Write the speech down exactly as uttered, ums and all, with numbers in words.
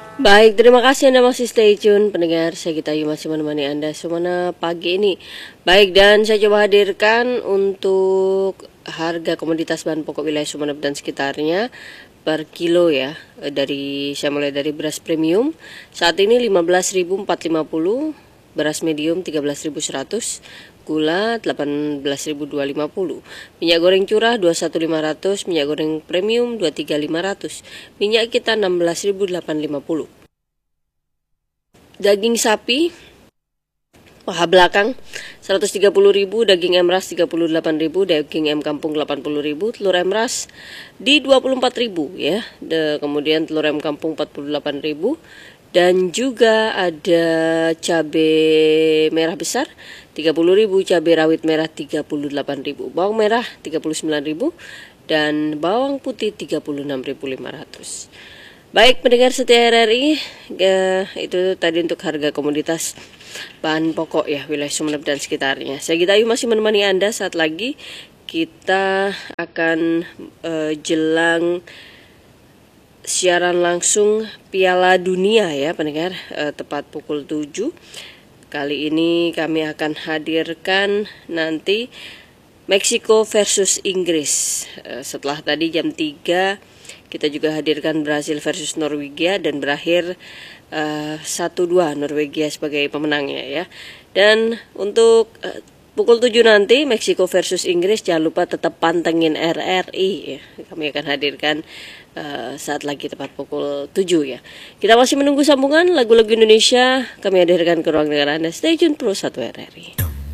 Baik, terima kasih Anda masih stay tune pendengar. Saya Gita Ayu masih menemani Anda semana pagi ini. Baik, dan saya coba hadirkan untuk harga komoditas bahan pokok wilayah Sumeneb dan sekitarnya per kilo ya. Dari saya mulai dari beras premium. Saat ini lima belas ribu empat ratus lima puluh, beras medium tiga belas ribu seratus, gula delapan belas ribu dua ratus lima puluh, minyak goreng curah dua puluh satu ribu lima ratus, minyak goreng premium dua puluh tiga ribu lima ratus, minyak kita enam belas ribu delapan ratus lima puluh. Daging sapi paha belakang seratus tiga puluh ribu, daging emras tiga puluh delapan ribu, daging em kampung delapan puluh ribu, telur emras di dua puluh empat ribu ya. De, kemudian telur em kampung empat puluh delapan ribu, dan juga ada cabai merah besar tiga puluh ribu, cabai rawit merah tiga puluh delapan ribu, bawang merah tiga puluh sembilan ribu, dan bawang putih tiga puluh enam ribu lima ratus. Baik pendengar setia R R I, ya, itu tadi untuk harga komoditas bahan pokok ya wilayah Sumeneb dan sekitarnya. Saya Gita Ayu masih menemani Anda. Saat lagi kita akan uh, jelang siaran langsung Piala Dunia ya pendengar, uh, tepat pukul tujuh. Kali ini kami akan hadirkan nanti Meksiko versus Inggris. Uh, setelah tadi jam tiga kita juga hadirkan Brasil versus Norwegia dan berakhir uh, satu dua Norwegia sebagai pemenangnya ya. Dan untuk uh, pukul tujuh nanti Meksiko versus Inggris, jangan lupa tetap pantengin R R I ya. Kami akan hadirkan uh, saat lagi tepat pukul tujuh ya. Kita masih menunggu sambungan lagu-lagu Indonesia. Kami hadirkan ke ruang dengar Anda. Stay tune terus satu R R I.